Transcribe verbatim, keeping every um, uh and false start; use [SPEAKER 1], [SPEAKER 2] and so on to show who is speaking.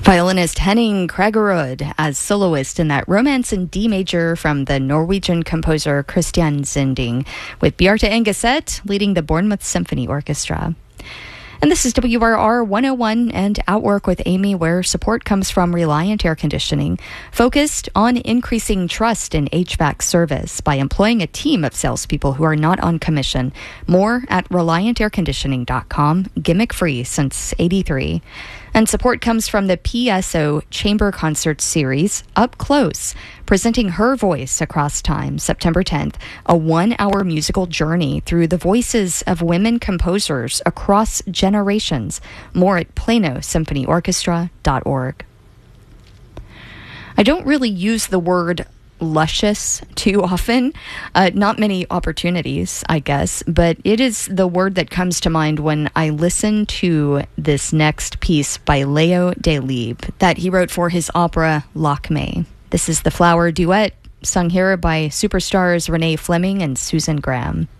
[SPEAKER 1] Violinist Henning Kregerud as soloist in that Romance in D major from the Norwegian composer Christian Zinding, with Bjarte Engeset leading the Bournemouth Symphony Orchestra. And this is W R R one oh one and Outwork with Amy, where support comes from Reliant Air Conditioning, focused on increasing trust in H V A C service by employing a team of salespeople who are not on commission. More at reliant air conditioning dot com, gimmick free since eighty-three. And support comes from the P S O Chamber Concert Series, Up Close, presenting Her Voice Across Time, September tenth, a one-hour musical journey through the voices of women composers across generations. More at plano symphony orchestra dot org. I don't really use the word luscious too often. Uh, not many opportunities, I guess, but it is the word that comes to mind when I listen to this next piece by Leo Delibes that he wrote for his opera Lakmé. This is the Flower Duet, sung here by superstars Renee Fleming and Susan Graham.